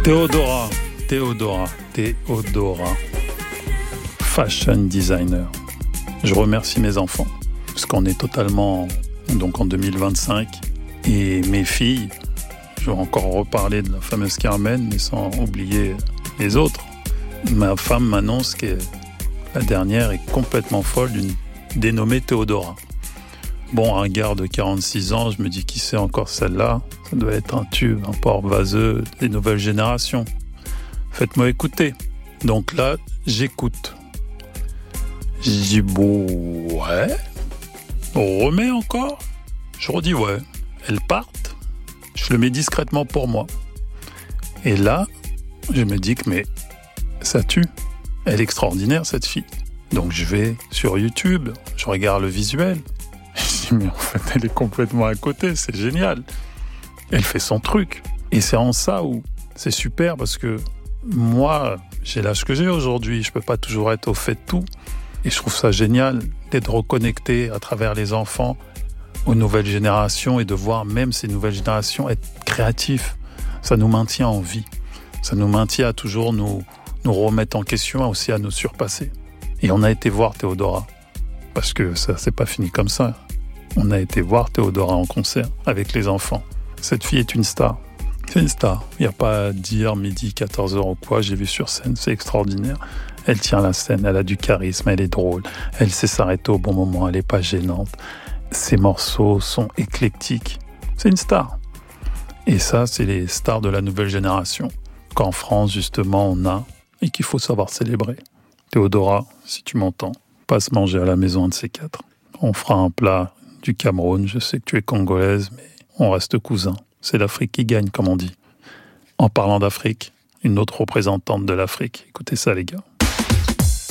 Théodora, fashion designer. Je remercie mes enfants, parce qu'on est totalement donc en 2025. Et mes filles, je vais encore reparler de la fameuse Carmen, mais sans oublier les autres. Ma femme m'annonce que la dernière est complètement folle d'une dénommée Théodora. Bon, un gars de 46 ans, je me dis qui c'est encore celle-là? Ça doit être un tube, un porc vaseux des nouvelles générations. Faites-moi écouter. Donc là, j'écoute. Je dis, bon, ouais. On remet encore? Je redis, ouais. Elles partent. Je le mets discrètement pour moi. Et là, je me dis que, mais ça tue. Elle est extraordinaire, cette fille. Donc je vais sur YouTube, je regarde le visuel. Je dis, mais en fait, elle est complètement à côté, c'est génial. Elle fait son truc. Et c'est en ça où c'est super parce que moi, j'ai l'âge que j'ai aujourd'hui, je peux pas toujours être au fait de tout. Et je trouve ça génial d'être reconnecté à travers les enfants aux nouvelles générations et de voir même ces nouvelles générations être créatifs. Ça nous maintient en vie. Ça nous maintient à toujours nous remettre en question, aussi à nous surpasser. Et on a été voir Théodora. Parce que ça, c'est pas fini comme ça. On a été voir Théodora en concert avec les enfants. Cette fille est une star. C'est une star. Il n'y a pas à dire midi, 14h ou quoi. J'ai vu sur scène, c'est extraordinaire. Elle tient la scène, elle a du charisme, elle est drôle. Elle sait s'arrêter au bon moment, elle n'est pas gênante. Ses morceaux sont éclectiques. C'est une star. Et ça, c'est les stars de la nouvelle génération. Qu'en France, justement, on a et qu'il faut savoir célébrer. Théodora, si tu m'entends, passe manger à la maison un de ces quatre. On fera un plat du Cameroun. Je sais que tu es congolaise, mais on reste cousins. C'est l'Afrique qui gagne, comme on dit. En parlant d'Afrique, une autre représentante de l'Afrique. Écoutez ça, les gars.